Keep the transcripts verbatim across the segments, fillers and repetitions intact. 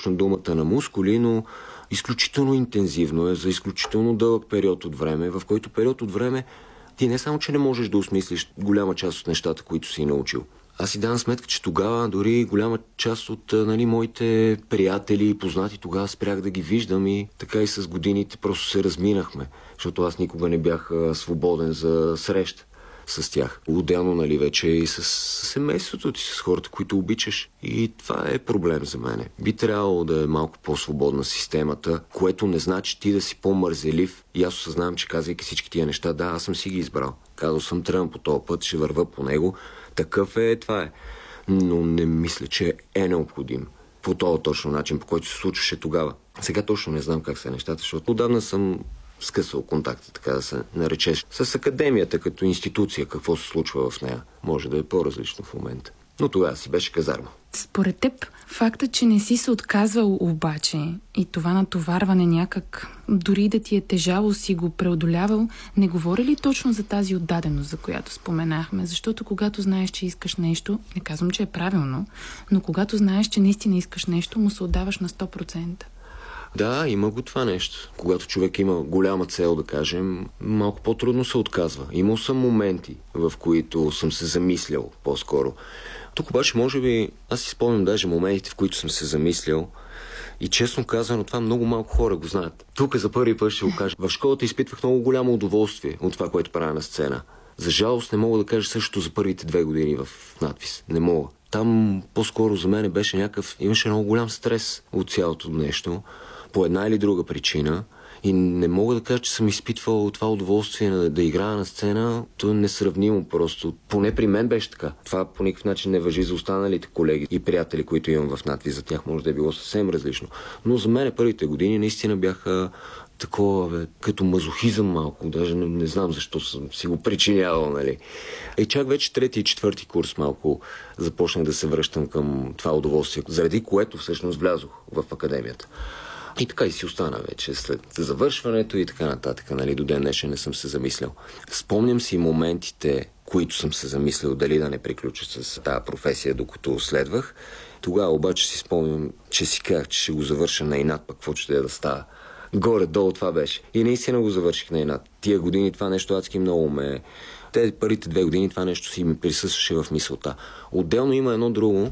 точно думата на мускули, но изключително интензивно е за изключително дълъг период от време, в който период от време ти не само, че не можеш да осмислиш голяма част от нещата, които си научил. Аз си давам сметка, че тогава дори голяма част от, нали, моите приятели и познати тогава спрях да ги виждам и така и с годините просто се разминахме, защото аз никога не бях свободен за среща с тях. Отделно, нали, вече и с, с семейството ти, с хората, които обичаш. И това е проблем за мене. Би трябвало да е малко по-свободна системата, което не значи ти да си по-мързелив. И аз осъзнавам, че казвайки всички тия неща, да, аз съм си ги избрал. Казал съм, тръгвам по този път, ще върва по него. Такъв е, това е. Но не мисля, че е необходим по този точно начин, по който се случваше тогава. Сега точно не знам как са нещата, защото отдавна съм скъсал контакта, така да се наречеш. С академията като институция, какво се случва в нея, може да е по-различно в момента. Но тогава си беше казарма. Според теб, факта, че не си се отказвал обаче и това натоварване някак, дори да ти е тежало, си го преодолявал, не говори ли точно за тази отдаденост, за която споменахме? Защото когато знаеш, че искаш нещо, не казвам, че е правилно, но когато знаеш, че наистина искаш нещо, му се отдаваш на сто процента. Да, има го това нещо. Когато човек има голяма цел, да кажем, малко по-трудно се отказва. Имал съм моменти, в които съм се замислял по-скоро. Тук обаче, може би, аз си спомням даже моментите, в които съм се замислял и честно казано, това много малко хора го знаят. Тук за първи път ще го кажа. В школата изпитвах много голямо удоволствие от това, което правя на сцена. За жалост не мога да кажа също за първите две години в надпис. Не мога. Там по-скоро за мен беше някакъв... Имаше много голям стрес от цялото нещо, по една или друга причина. И не мога да кажа, че съм изпитвал това удоволствие да, да играя на сцена. То е несравнимо просто. Поне при мен беше така. Това по никакъв начин не важи за останалите колеги и приятели, които имам в надпис. За тях може да е било съвсем различно. Но за мен първите години наистина бяха такова, бе, като мазохизъм малко. Даже не, не знам защо съм си го причинявал, нали. И чак вече трети и четвърти курс малко започнах да се връщам към това удоволствие, заради което всъщност влязох в академията. И така и си остана вече след завършването и така нататък, нали, до ден днешен не съм се замислял. Спомням си моментите, които съм се замислял дали да не приключа с тази професия, докато следвах. Тогава обаче си спомням, че си казах, че ще го завърша на инат, пък какво ще да става. Горе-долу това беше. И наистина го завърших на инат. Тия години това нещо адски много ме... Те първите две години това нещо си ми присъстваше в мисълта. Отделно има едно друго,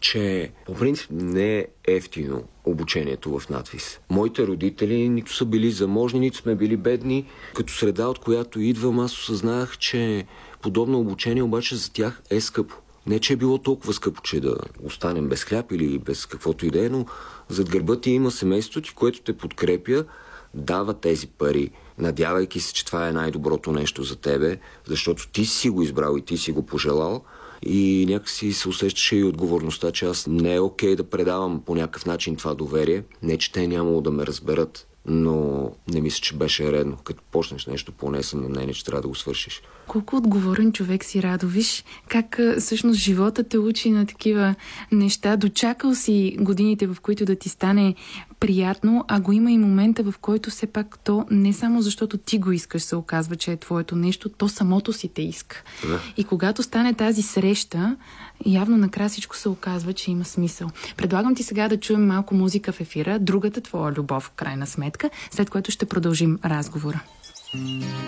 че по принцип не е ефтино обучението в надпис. Моите родители нито са били заможни, нито сме били бедни. Като среда, от която идвам, аз осъзнах, че подобно обучение обаче за тях е скъпо. Не, че е било толкова скъпо, че да останем без хляб или без каквото и да е, но зад гърба ти има семейството ти, което те подкрепя, дава тези пари, надявайки се, че това е най-доброто нещо за тебе, защото ти си го избрал и ти си го пожелал. И някакси се усещаше и отговорността, че аз не е окей да предавам по някакъв начин това доверие. Не, че те нямало да ме разберат, но не мисля, че беше редно. Като почнеш нещо, поне съм на мнение, че трябва да го свършиш. Колко отговорен човек си, Радо. Виж как всъщност живота те учи на такива неща. Дочакал си годините, в които да ти стане приятно, а го има и момента, в който все пак то не само защото ти го искаш, се оказва, че е твоето нещо, то самото си те иска. Да. И когато стане тази среща, явно накрая всичко се оказва, че има смисъл. Предлагам ти сега да чуем малко музика в ефира, другата твоя любов в крайна сметка, след което ще продължим разговора.